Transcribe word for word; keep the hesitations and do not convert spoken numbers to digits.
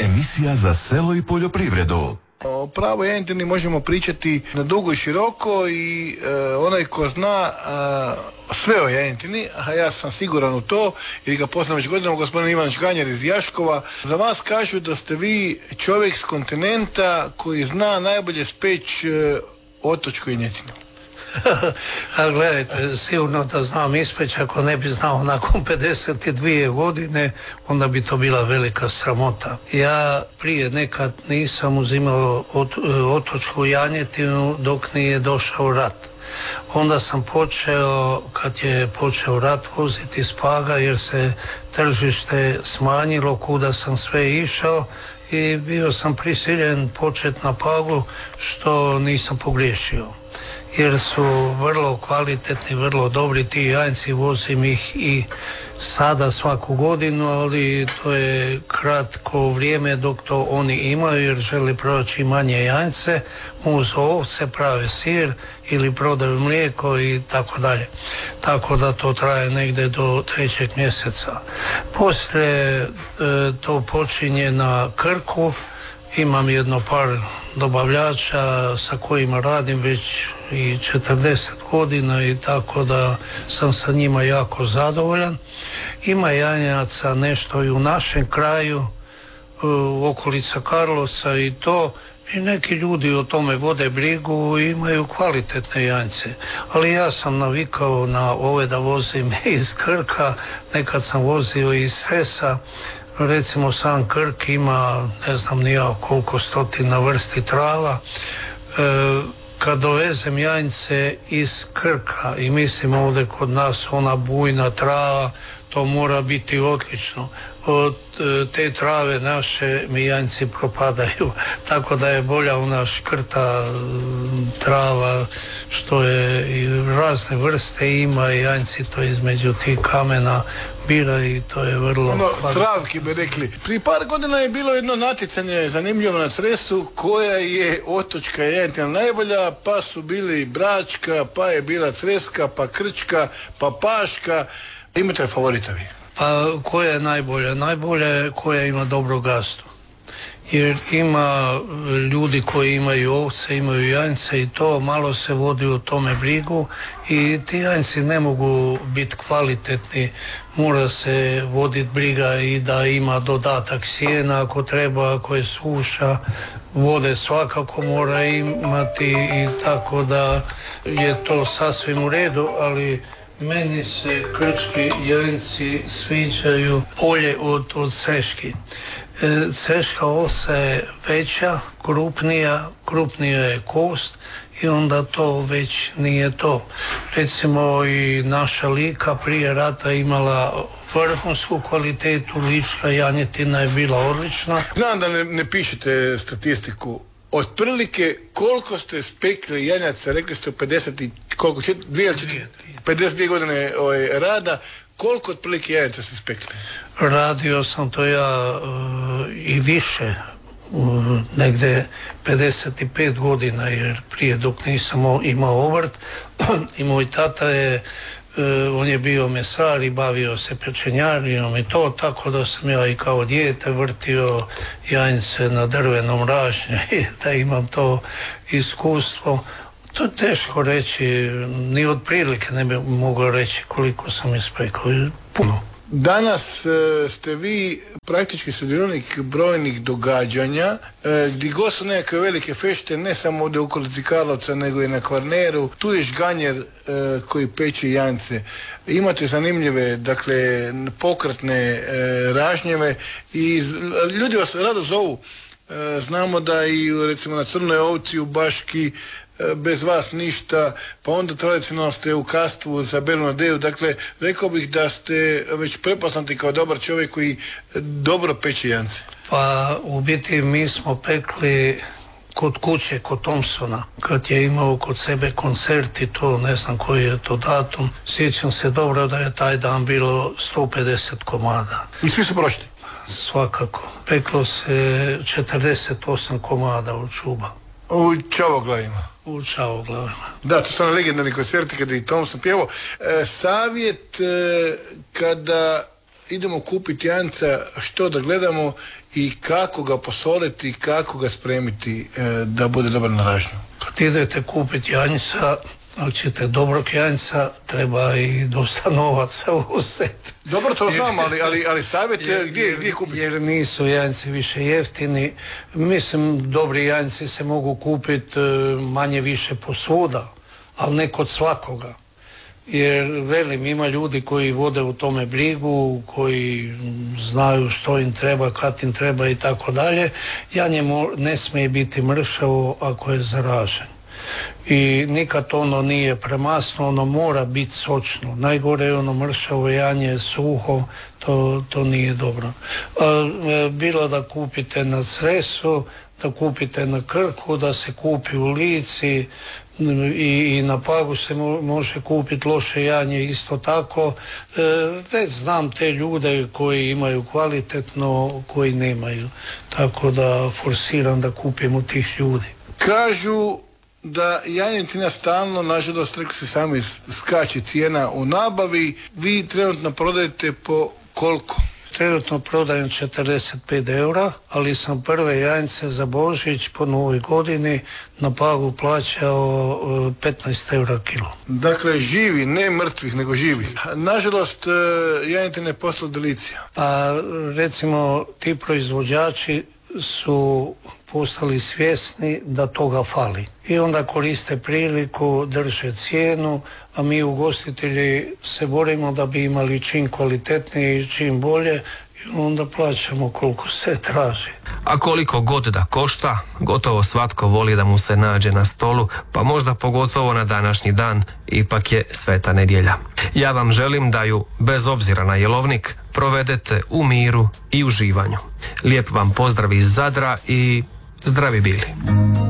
Emisija za selo i poljoprivredu. O pravoj janjetini možemo pričati na dugo i široko i e, onaj ko zna a, sve o janjetini, a ja sam siguran u to, jer ga poznam već godinama, gospodin Ivan Žganjer iz Jaškova. Za vas kažu da ste vi čovjek s kontinenta koji zna najbolje speć e, otočku janjetinu. A gledajte, sigurno da znam ispeć, ako ne bi znao nakon pedeset dvije godine, onda bi to bila velika sramota. Ja prije nekad nisam uzimao ot, otočku janjetinu dok nije došao rat. Onda sam počeo, kad je počeo rat, voziti s Paga jer se tržište smanjilo kuda sam sve išao i bio sam prisiljen početi na Pagu, što nisam pogriješio. Jer su vrlo kvalitetni, vrlo dobri ti janjci, vozim ih i sada svaku godinu, ali to je kratko vrijeme dok to oni imaju jer žele proći manje janjce, muzu ovce, prave sir ili prodaju mlijeko i tako dalje. Tako da to traje negdje do trećeg mjeseca. Poslije e, to počinje na Krku. Imam jedno par dobavljača sa kojima radim već i četrdeset godina i tako da sam sa njima jako zadovoljan. Ima janjaca nešto i u našem kraju, u okolica Karlovca i to, i neki ljudi o tome vode brigu i imaju kvalitetne janjce. Ali ja sam navikao na ove da vozim iz Krka, nekad sam vozio iz Cresa. Recimo sam Krk ima ne znam ni ja koliko stotina vrsti trava. E, kad dovezem janjce iz Krka i mislim ovdje kod nas ona bujna trava, to mora biti odlično. Od te trave naše mi janjci propadaju, tako da je bolja ona škrta trava što je i razne vrste ima i janjci to između tih kamena bira i to je vrlo... Ono, travki bi rekli. Prije par godina je bilo jedno natjecanje zanimljivo na Cresu koja je otočka janjetina najbolja, pa su bili Bračka, pa je bila Creska, pa Krčka, pa Paška. Imate favorita vi? Pa koja je najbolja? Najbolja je koja ima dobro gastu. Jer ima ljudi koji imaju ovce, imaju janjce i to, malo se vodi o tome brigu i ti janjci ne mogu biti kvalitetni, mora se voditi briga i da ima dodatak sjena ako treba, ako je suša, vode svakako mora imati i tako da je to sasvim u redu, ali meni se krčki janjci sviđaju bolje od, od creški. E, creška ovca je veća, krupnija, krupnija je kost i onda to već nije to. Recimo i naša Lika prije rata imala vrhunsku kvalitetu, lička janjetina je bila odlična. Znam da ne, ne pišete statistiku. Otprilike koliko ste spekli janjaca, rekli ste u pedeset i koliko, dvije, dvije, pedeset dvije godine ovaj, rada, koliko otprilike janjaca ste spekli? Radio sam to ja uh, i više, uh, negdje pedeset pet godina, jer prije dok nisam imao obrt i moj tata je Uh, on je bio mesar i bavio se pečenjarijom i to, tako da sam ja i kao dijete vrtio janjce na drvenom ražnju i da imam to iskustvo. To je teško reći, ni od prilike ne bi mogao reći koliko sam ispekao, puno. Danas e, ste vi praktički sudionik brojnih događanja, e, gdje god su nekakve velike fešte, ne samo ovdje u okolici Karlovca, nego i na Kvarneru. Tu je Žganjer e, koji peče janjce. Imate zanimljive, dakle, pokretne e, ražnjeve i z, ljudi vas rado zovu. E, znamo da i recimo na Crnoj ovci u Baški bez vas ništa, pa onda tradicionalno ste u Kastvu za Bernadeju, dakle rekao bih da ste već prepoznati kao dobar čovjek koji dobro peče janjce. Pa u biti mi smo pekli kod kuće, kod Thompsona, kad je imao kod sebe koncert i to, ne znam koji je to datum, sjećam se dobro da je taj dan bilo sto pedeset komada. I svi su prošli? Svakako. Peklo se četrdeset osam komada od čuba. U Čavoglavima. U Čavoglavima. Da, to su legendarni koncerti kada i Thompson pjevao. E, savjet e, kada idemo kupiti janjca, što da gledamo i kako ga posoliti, kako ga spremiti e, da bude dobro naražno. Kad idete kupiti janjca, ako ćete dobrog janjca, treba i dosta novaca uzeti. Dobro, to znam, ali, ali, ali savjet je gdje, gdje kupiti? Jer nisu janjci više jeftini. Mislim, dobri janjci se mogu kupiti manje više posvuda, ali ne kod svakoga. Jer, velim, ima ljudi koji vode u tome brigu, koji znaju što im treba, kad im treba i tako dalje. Janje ne smije biti mršavo ako je zaražen. I nikad ono nije premasno, ono mora biti sočno. Najgore je ono mršavo janje, suho, to, to nije dobro. A, bilo da kupite na Cresu, da kupite na Krku, da se kupi u Lici, i, i na Pagu se mo, može kupiti loše janje isto tako. E, već znam te ljude koji imaju kvalitetno, koji nemaju. Tako da forsiram da kupim u tih ljudi. Kažu da janjetina stalno, nažalost, rekli se sami, skače cijena u nabavi. Vi trenutno prodajete po koliko? Trenutno prodajem četrdeset pet eura, ali sam prve janjce za Božić po Novoj godini na Pagu plaćao petnaest eura kilo. Dakle, živi, ne mrtvih, nego živi. Nažalost, janjetina je postala delicija. Pa, recimo, ti proizvođači su postali svjesni da toga fali. I onda koriste priliku, drže cijenu, a mi ugostitelji se borimo da bi imali čim kvalitetnije i čim bolje i onda plaćamo koliko se traži. A koliko god da košta, gotovo svatko voli da mu se nađe na stolu, pa možda pogotovo na današnji dan, ipak je sveta nedjelja. Ja vam želim da ju, bez obzira na jelovnik, provedete u miru i uživanju. Lijep vam pozdrav iz Zadra i zdravi bili.